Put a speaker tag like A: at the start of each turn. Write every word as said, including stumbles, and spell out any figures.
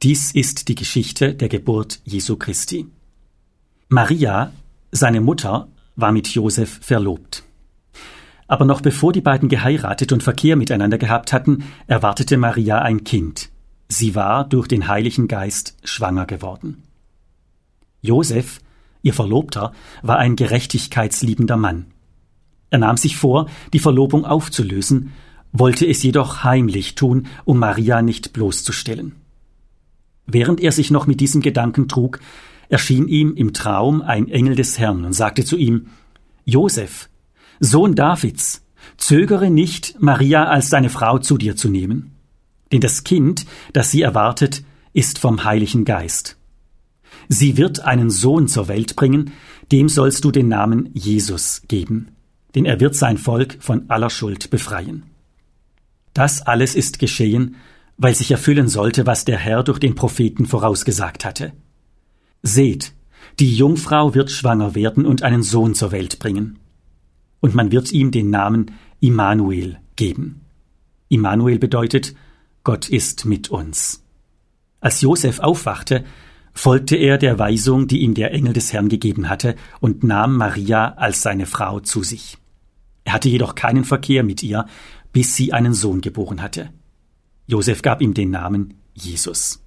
A: Dies ist die Geschichte der Geburt Jesu Christi. Maria, seine Mutter, war mit Josef verlobt. Aber noch bevor die beiden geheiratet und Verkehr miteinander gehabt hatten, erwartete Maria ein Kind. Sie war durch den Heiligen Geist schwanger geworden. Josef, ihr Verlobter, war ein gerechtigkeitsliebender Mann. Er nahm sich vor, die Verlobung aufzulösen, wollte es jedoch heimlich tun, um Maria nicht bloßzustellen. Während er sich noch mit diesem Gedanken trug, erschien ihm im Traum ein Engel des Herrn und sagte zu ihm: Josef, Sohn Davids, zögere nicht, Maria als deine Frau zu dir zu nehmen. Denn das Kind, das sie erwartet, ist vom Heiligen Geist. Sie wird einen Sohn zur Welt bringen, dem sollst du den Namen Jesus geben, denn er wird sein Volk von aller Schuld befreien. Das alles ist geschehen, weil sich erfüllen sollte, was der Herr durch den Propheten vorausgesagt hatte. Seht, die Jungfrau wird schwanger werden und einen Sohn zur Welt bringen. Und man wird ihm den Namen Immanuel geben. Immanuel bedeutet, Gott ist mit uns. Als Josef aufwachte, folgte er der Weisung, die ihm der Engel des Herrn gegeben hatte, und nahm Maria als seine Frau zu sich. Er hatte jedoch keinen Verkehr mit ihr, bis sie einen Sohn geboren hatte. Josef gab ihm den Namen Jesus.